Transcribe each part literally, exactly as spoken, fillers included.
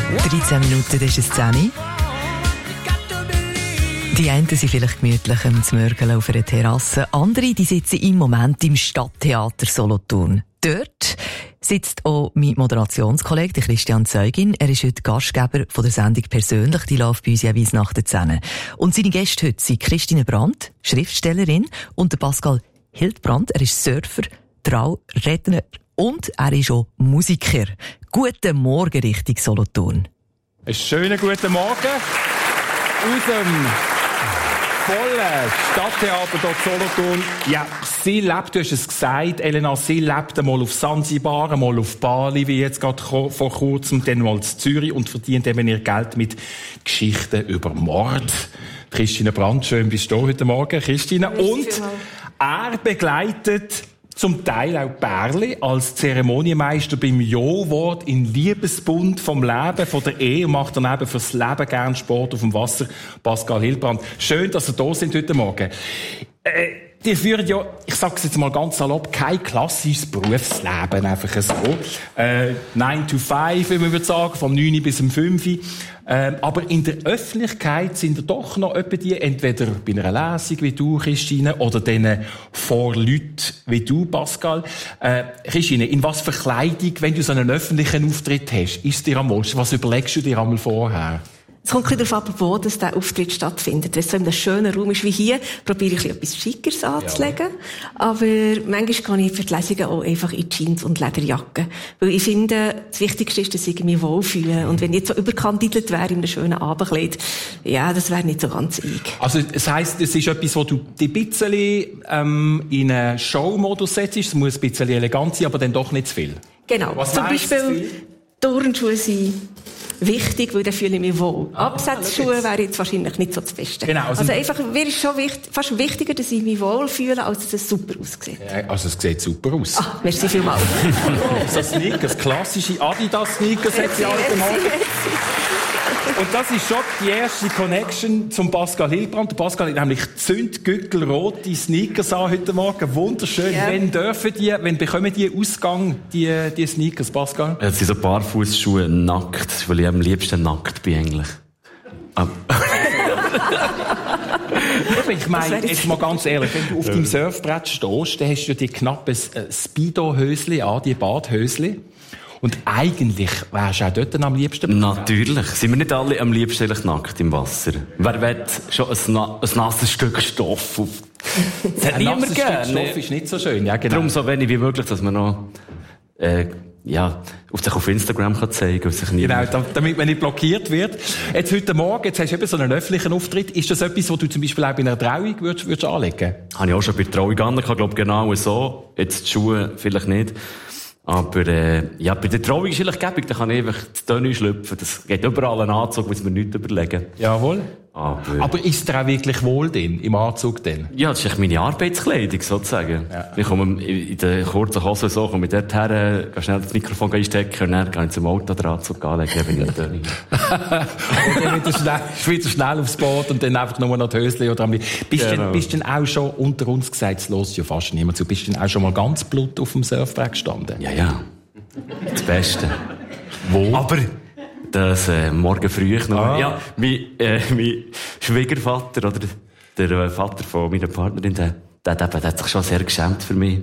dreizehn Minuten, das ist es zehn. Die einen sind vielleicht gemütlich am Zmörgeln auf einer Terrasse, andere die sitzen im Moment im Stadttheater Solothurn. Dort sitzt auch mein Moderationskollege Christian Zeugin. Er ist heute Gastgeber von der Sendung «Persönlich», die läuft bei uns jeweils nach der zehn. Und seine Gäste heute sind Christine Brandt, Schriftstellerin, und der Pascal Hildbrand. Er ist Surfer, Trauredner und er ist auch Musiker. Guten Morgen, Richtung Solothurn. Einen schönen guten Morgen aus dem vollen Stadttheater dort Solothurn. Ja, sie lebt, du hast es gesagt, Elena, sie lebt einmal auf Sansibar, einmal auf Bali, wie jetzt gerade vor kurzem, dann mal in Zürich und verdient eben ihr Geld mit Geschichten über Mord. Christine Brandt, schön bist du heute Morgen, Christine. Und er begleitet zum Teil auch Bärli als Zeremonienmeister beim Jo-Wort in Liebesbund vom Leben, von der Ehe und macht dann eben fürs Leben gern Sport auf dem Wasser. Pascal Hildbrand. Schön, dass ihr da sind heute Morgen. Äh, die führen ja, ich sag's jetzt mal ganz salopp, kein klassisches Berufsleben, einfach so. Äh, nine to five, wie man würde sagen, vom neun bis um fünf. Ähm, aber in der Öffentlichkeit sind ihr doch noch etwa die, entweder bei einer Lesung wie du, Christine, oder denen vor Leuten wie du, Pascal. Äh, Christine, in was für Kleidung, wenn du so einen öffentlichen Auftritt hast, ist dir am wohlsten? Was überlegst du dir einmal vorher? Es kommt ein bisschen darauf ab, wo das der Auftritt stattfindet. Wenn es so in einem schönen Raum ist wie hier, probiere ich etwas Schickeres anzulegen. Ja. Aber manchmal gehe ich für die Lesungen auch einfach in Jeans und Lederjacke. Weil ich finde, das Wichtigste ist, dass ich mich wohlfühle. Und wenn ich jetzt so überkandidelt wäre in einem schönen Abendkleid, ja, das wäre nicht so ganz ich. Also, es heisst, es ist etwas, wo du dich ein bisschen ähm, in einen Showmodus setzt. Es muss ein bisschen elegant sein, aber dann doch nicht zu viel. Genau. Was Zum Beispiel Turnschuhe sind wichtig, weil dann fühle ich mich wohl. Ah, Absatzschuhe wären jetzt wahrscheinlich nicht so das Beste. Genau, also, also einfach, wäre es schon wichtig, fast wichtiger, dass ich mich wohl fühle, als dass es super aussieht. Ja, also es sieht super aus. Ah, merci vielmals. So Sneakers, klassische Adidas-Sneakers hat sie alle gemacht. Und das ist schon die erste Connection zum Pascal Hildbrand. Der Pascal hat nämlich zündgückelrote Sneakers an heute Morgen. Wunderschön. Yeah. Wann dürfen die, wann bekommen die Ausgang, die, die Sneakers, Pascal? Es sind so Barfußschuhe nackt, weil ich am liebsten nackt bin eigentlich. Um. Ich meine, jetzt mal ganz ehrlich, wenn du auf deinem Surfbrett stehst, dann hast du die knappen Speedo-Hösli an, die Badhösli. Und eigentlich wärst du auch dort am liebsten. Natürlich. Sind wir nicht alle am liebsten nackt im Wasser? Wer will schon ein, na- ein nasses Stück Stoff auf... Das hat ein niemand gern. Stück Stoff ist nicht so schön, ja, genau. Darum so wenig wie möglich, dass man noch, äh, ja, auf sich auf Instagram kann zeigen kann. Sich genau, damit man nicht blockiert wird. Jetzt heute Morgen, jetzt hast du eben so einen öffentlichen Auftritt. Ist das etwas, was du zum Beispiel auch bei einer Trauung würdest, würdest anlegen? Habe ich auch schon bei der Trauung an. Ich glaube genau so. Jetzt die Schuhe vielleicht nicht. Aber, äh, ja, bei der Trauung ist eigentlich gäbig, da kann ich einfach die Töne schlüpfen. Das geht überall einen Anzug, muss man nichts überlegen. Jawohl. Aber, Aber ist dir auch wirklich wohl denn, im Anzug denn? Ja, das ist echt meine Arbeitskleidung, sozusagen. Ja. Ich komme in der kurzen Hose so, komme dort her, gehe schnell das Mikrofon einstecken und dann gehe ich zum Auto den Anzug anlegen, wenn ich nicht Töne. Und dann wieder schnell, wieder schnell aufs Boot und dann einfach nur noch die Hösli oder am Bist du genau. denn, denn auch schon, unter uns gesagt, es hört ja fast niemand zu, bist du denn auch schon mal ganz blut auf dem Surfbrett gestanden? Ja, ja. Das Beste. Wo? Aber... Das, äh, morgen früh noch. Ah. Ja, mein, äh, mein Schwiegervater, oder der äh, Vater von meiner Partnerin, der, der, der, der hat sich schon sehr geschämt für mich.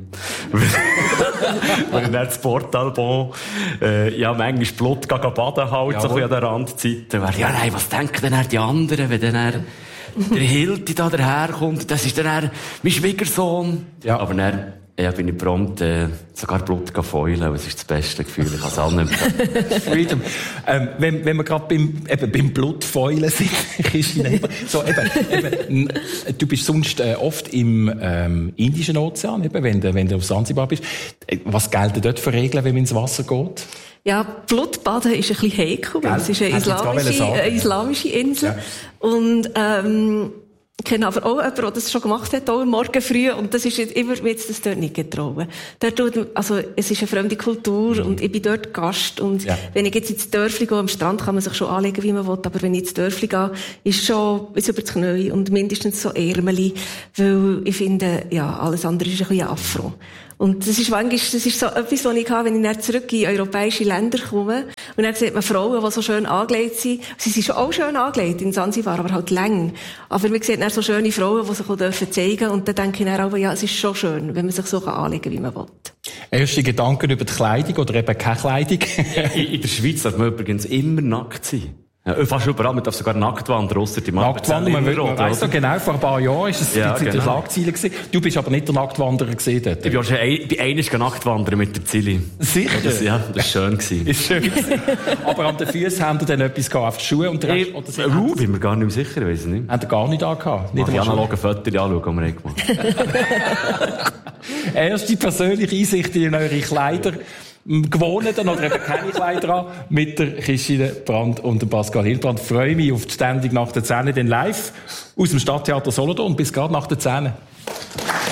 Wenn er das Sportalbum, äh, ja, manchmal Blut gegen baden halt, so ein bisschen an der Randzeit. Ja, nein, was denken denn die anderen, wenn dann er, der Hilti da daherkommt? Das ist dann er, mein Schwiegersohn. Ja. Aber dann, ja, bin ich prompt, äh, sogar Blut feulen, das ist das beste Gefühl, ich kann es allen empfehlen. ähm, wenn, wenn wir gerade beim, eben, beim Blutfeulen sind, Christine, so, eben, eben, du bist sonst äh, oft im ähm, Indischen Ozean, eben, wenn, du, wenn du auf Sansibar bist. Was gelten dort für Regeln, wenn man ins Wasser geht? Ja, Blutbaden ist ein bisschen heikel, weil es ist eine islamische, eine islamische Insel. Ja. Und, ähm, ich kenne aber auch jemanden, der das schon gemacht hat, auch morgen früh, und das ist jetzt immer, jetzt das dort nicht getrauen. Dort tut, also, es ist eine fremde Kultur, mhm. und ich bin dort Gast, und ja. wenn ich jetzt ins Dörfli gehe, am Strand kann man sich schon anlegen, wie man will, aber wenn ich ins Dörfli gehe, ist schon bis über das Knie und mindestens so Ärmeli, weil ich finde, ja, alles andere ist ein bisschen Afro. Und das ist manchmal, das ist so etwas, was ich habe, wenn ich dann zurück in europäische Länder komme. Und dann sieht man Frauen, die so schön angelegt sind. Sie sind schon auch schön angelegt in Zanzibar, aber halt lang. Aber man sieht dann so schöne Frauen, die sich auch zeigen dürfen. Und dann denke ich dann auch, ja, es ist schon schön, wenn man sich so anlegen kann, wie man will. Erste Gedanken über die Kleidung oder eben keine Kleidung? in, in der Schweiz darf man übrigens immer nackt sein. Ja, fast überall, man darf sogar nackt wandern, ausser die Nackt wandern, man, man weiss so genau, vor ein paar Jahren ist es ja, in den genau. Schlagzeilen gewesen. Du bist aber nicht der Nacktwanderer gewesen dort. Ich bin auch schon ein, bei einmal nackt wandern mit der Zilli. Sicher? Das, ja, das ist schön gewesen. Ist schön gewesen. Aber an den Füßen haben die dann etwas gehabt, auf die Schuhe und der Rest, oder so. Uh, bin mir gar nicht mehr sicher, ich weiss nicht. Haben die gar nicht angehabt? Nicht die analogen Fotos anschauen, die wir gemacht haben. Erste persönliche Einsicht in eure Kleider. Gewohnt oder eben keine Kleider an, mit der Christine Brandt und dem Pascal Hilbrand. Ich freue mich auf die Ständig nach der Zähne, den live aus dem Stadttheater Solothurn bis gerade nach der Zähne.